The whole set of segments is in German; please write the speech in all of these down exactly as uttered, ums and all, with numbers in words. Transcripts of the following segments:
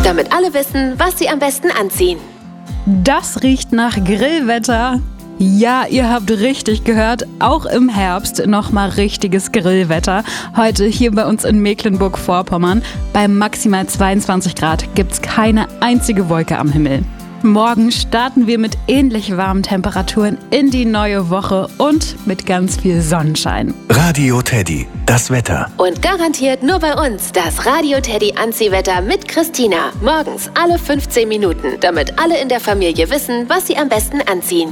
damit alle wissen, was sie am besten anziehen. Das riecht nach Grillwetter. Ja, ihr habt richtig gehört, auch im Herbst nochmal richtiges Grillwetter. Heute hier bei uns in Mecklenburg-Vorpommern. Bei maximal zweiundzwanzig Grad gibt's keine einzige Wolke am Himmel. Morgen starten wir mit ähnlich warmen Temperaturen in die neue Woche und mit ganz viel Sonnenschein. Radio Teddy, das Wetter. Und garantiert nur bei uns das Radio Teddy Anziehwetter mit Christina. Morgens alle fünfzehn Minuten, damit alle in der Familie wissen, was sie am besten anziehen.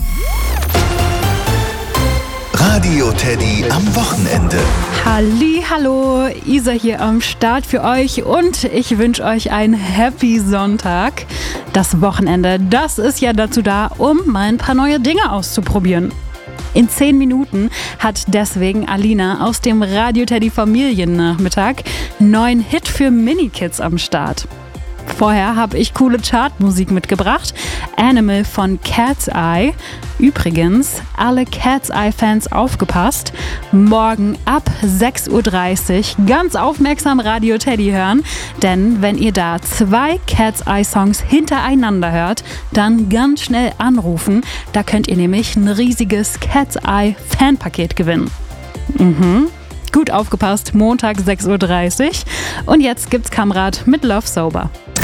Radio Teddy am Wochenende. Halli, hallo, Isa hier am Start für euch und ich wünsche euch einen Happy Sonntag. Das Wochenende, das ist ja dazu da, um mal ein paar neue Dinge auszuprobieren. In zehn Minuten hat deswegen Alina aus dem Radio Teddy Familiennachmittag einen neuen Hit für Minikids am Start. Vorher habe ich coole Chartmusik mitgebracht. Animal von Cat's Eye. Übrigens, alle Cat's Eye-Fans aufgepasst. Morgen ab sechs Uhr dreißig ganz aufmerksam Radio Teddy hören. Denn wenn ihr da zwei Cat's Eye-Songs hintereinander hört, dann ganz schnell anrufen. Da könnt ihr nämlich ein riesiges Cat's Eye-Fanpaket gewinnen. Mhm. Gut aufgepasst, Montag sechs Uhr dreißig. Und jetzt gibt's Kamrat mit Love Sober.